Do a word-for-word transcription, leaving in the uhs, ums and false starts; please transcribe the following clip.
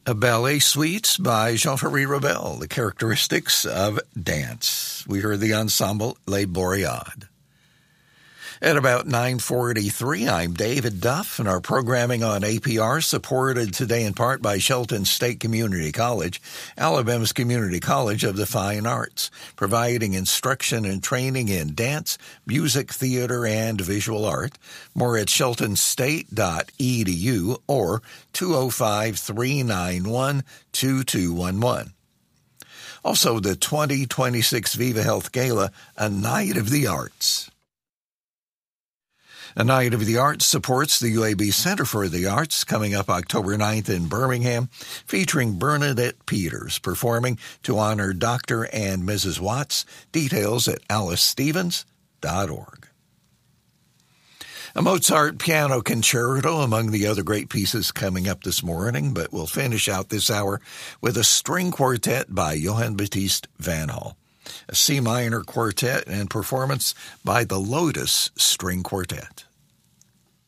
A ballet suite by Jean-Marie Ravel, The Characteristics of Dance. We heard the ensemble Les Boreades. At about nine forty-three, I'm David Duff, and our programming on A P R supported today in part by Shelton State Community College, Alabama's community college of the fine arts, providing instruction and training in dance, music, theater, and visual art. More at shelton state dot e d u or two oh five, three nine one, two two one one. Also, the twenty twenty-six Viva Health Gala, A Night of the Arts. A Night of the Arts supports the U A B Center for the Arts, coming up October ninth in Birmingham, featuring Bernadette Peters performing to honor Doctor and Missus Watts. Details at alice stevens dot org. A Mozart piano concerto among the other great pieces coming up this morning, but we'll finish out this hour with a string quartet by Johann Baptist Van Hall. A C minor quartet and performance by the Lotus String Quartet.